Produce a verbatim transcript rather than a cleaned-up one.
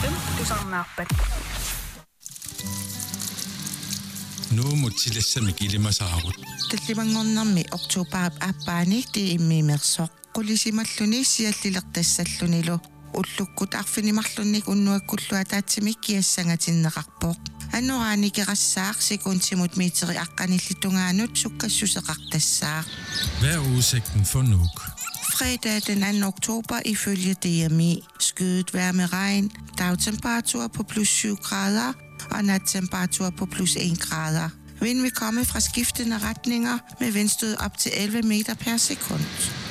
тусарнаарпат nu mutsilissami kilimasaagut талливангорнэрми октообаап ааппаани ти иммиимерсоқ qulisimalлуни сиаллилертассаллунилу уллуккут арфинимарлунник уннуаккуллуа таатсимик киассангатиннеқарпоқ аннораани керассаақ секундтимут митери аққаниллитунгаанут суккассусеқартассаақ. Hvad er udsigten for Nuuk? Fredag den anden oktober ifølge D M I. Skyet vejr med regn, dagtemperatur på plus syv grader og nattemperatur på plus en grader. Vind vil komme fra skiftende retninger med vindstød op til elleve meter per sekund.